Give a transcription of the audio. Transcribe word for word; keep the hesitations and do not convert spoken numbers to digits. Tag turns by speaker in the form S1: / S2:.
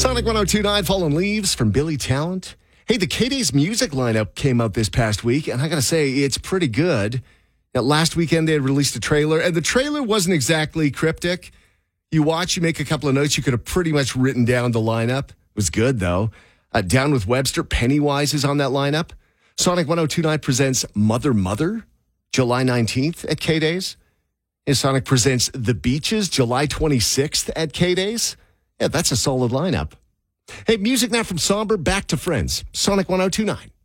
S1: Sonic one oh two point nine, Fallen Leaves from Billy Talent. Hey, the K-Days music lineup came out this past week, and I got to say, it's pretty good. Now, last weekend, they had released a trailer, and the trailer wasn't exactly cryptic. You watch, you make a couple of notes, you could have pretty much written down the lineup. It was good, though. Uh, Down with Webster, Pennywise is on that lineup. Sonic one oh two point nine presents Mother Mother, July nineteenth at K-Days. And Sonic presents The Beaches, July twenty-sixth at K-Days. Yeah, that's a solid lineup. Hey, music now from Somber, back to Friends. Sonic one oh two point nine.